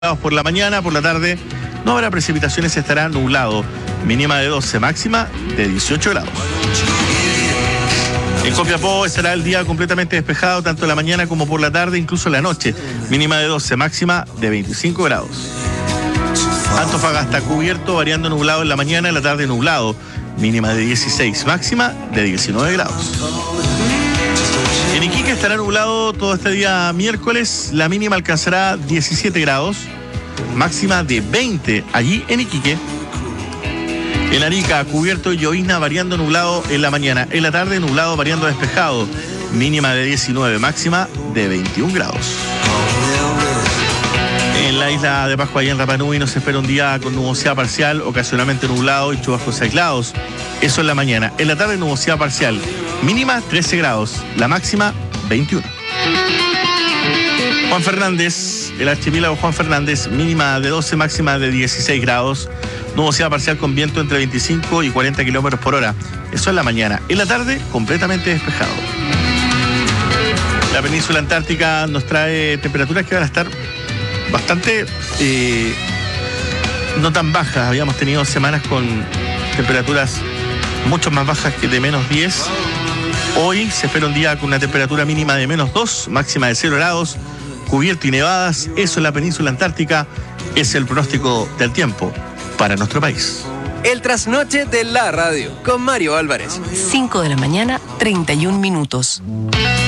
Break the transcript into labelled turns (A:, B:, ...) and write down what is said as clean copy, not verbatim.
A: por la mañana, por la tarde no habrá precipitaciones, estará nublado. Mínima de 12, máxima de 18 grados. En Copiapó estará el día completamente despejado, tanto en la mañana como por la tarde, incluso en la noche. Mínima de 12, máxima de 25 grados. Antofagasta cubierto, variando nublado en la mañana, en la tarde nublado. Mínima de 16, máxima de 19 grados. En Iquique estará nublado todo este día miércoles. La mínima alcanzará 17 grados, máxima de 20 allí en Iquique. En Arica, cubierto y llovizna, variando nublado en la mañana. En la tarde, nublado, variando despejado. Mínima de 19, máxima de 21 grados. En la isla de Pascua y en Rapa Nui nos espera un día con nubosidad parcial, ocasionalmente nublado y chubascos aislados. Eso en la mañana. En la tarde, nubosidad parcial. Mínima 13 grados, la máxima 21. Juan Fernández, el archipiélago Juan Fernández, mínima de 12, máxima de 16 grados. Nubosidad parcial con viento entre 25 y 40 kilómetros por hora. Eso en la mañana. En la tarde, completamente despejado. La península antártica nos trae temperaturas que van a estar bastante no tan bajas. Habíamos tenido semanas con temperaturas mucho más bajas que de menos 10. Hoy se espera un día con una temperatura mínima de menos 2, máxima de 0 grados, cubierto y nevadas. Eso en la península antártica es el pronóstico del tiempo para nuestro país.
B: El trasnoche de la radio con Mario Álvarez.
C: 5 de la mañana, 31 minutos.